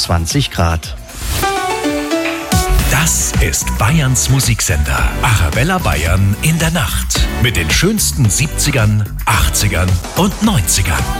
21 Grad. Das ist Bayerns Musiksender. Arabella Bayern in der Nacht. Mit den schönsten 70ern, 80ern und 90ern.